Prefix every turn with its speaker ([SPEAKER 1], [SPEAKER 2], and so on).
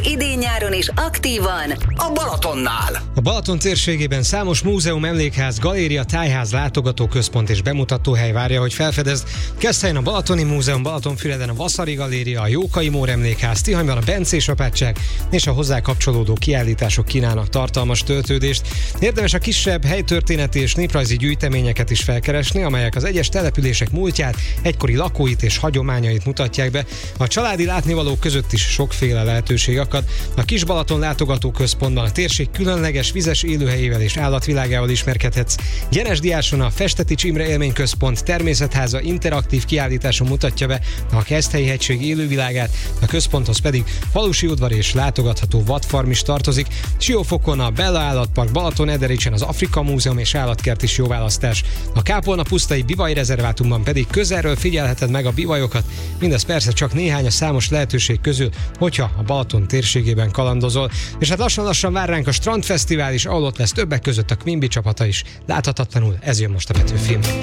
[SPEAKER 1] idén-nyáron is aktívan
[SPEAKER 2] a Balatonnál.
[SPEAKER 3] A Balaton térségében számos múzeum, emlékház, galéria, tájház, látogatóközpont és bemutatóhely várja, hogy felfedezd. Keszthelyen a Balatoni Múzeum, Balatonfüreden a Vaszari Galéria, a Jókai Mór Emlékház, Tihanyban a Bencés apátság és a hozzá kapcsolódó kiállítások kínálnak tartalmas töltődést. Érdemes a kisebb helytörténeti és néprajzi gyűjteményeket is felkeresni, amelyek az egyes települések múltját, egykori lakóit és hagyományait mutatják be. A családi látnivalók között is sokféle lehetőség akad. A Kis-Balaton látogatóközpontban a térség különleges vizes élőhelyével és állatvilágával ismerkedhetsz. Gyenesdiáson a Festetics Imre Élményközpont természetháza interaktív kiállításon mutatja be a Keszthelyi hegység élővilágát, a központhoz pedig falusi udvar és látogatható vadfarm is tartozik. Siófokon a Bella Állatpark, Balaton-Edericsen az Afrika Múzeum és állatkert is jó választás. A Kápolna-pusztai Bivaj rezervátumban pedig közelről figyelheted meg a bivajokat, mindez persze csak néhány a számos lehetőség közül, hogyha a Balaton térségében kalandozol. És hát lassan vár ránk a Strandfesztivál is, ahol ott lesz többek között a Quimby csapata is. Láthatatlanul ez jön most a Petőfin.